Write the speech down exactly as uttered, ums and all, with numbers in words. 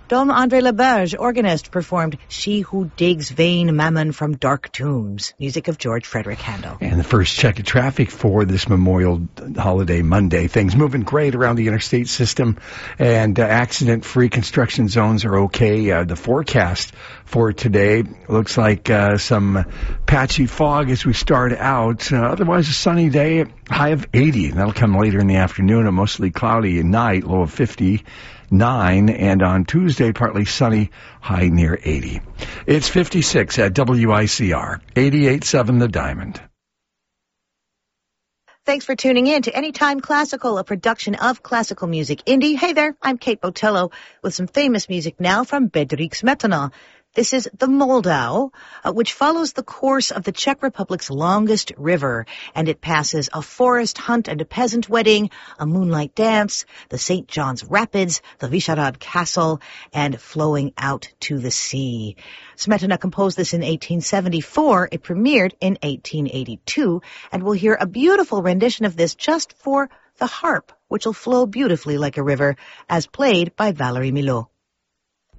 Dom André Leberge, organist, performed She Who Digs Vain Mammon from Dark Tombs, music of George Frederick Handel. And the first check of traffic for this Memorial Holiday Monday. Things moving great around the interstate system, and uh, accident-free construction zones are okay. Uh, the forecast for today looks like uh, some patchy fog as we start out. Uh, otherwise, a sunny day, high of eighty. That'll come later in the afternoon. A mostly cloudy night, low of fifty-nine. And on Tuesday, partly sunny, high near eighty. It's fifty-six at W I C R, eighty-eight point seven The Diamond. Thanks for tuning in to Anytime Classical, a production of Classical Music Indie. Hey there, I'm Kate Botello with some famous music now from Bedřich Smetana. This is the Moldau, uh, which follows the course of the Czech Republic's longest river, and it passes a forest hunt and a peasant wedding, a moonlight dance, the Saint John's Rapids, the Vyšehrad Castle, and flowing out to the sea. Smetana composed this in eighteen seventy-four. It premiered in eighteen eighty-two, and we'll hear a beautiful rendition of this just for the harp, which will flow beautifully like a river, as played by Valery Milhaud.